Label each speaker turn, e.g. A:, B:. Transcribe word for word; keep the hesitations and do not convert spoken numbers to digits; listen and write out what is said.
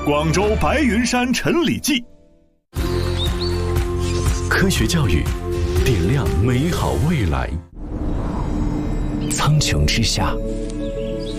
A: 广州白云山陈李济。科学教育，点亮美好未来。苍穹之下，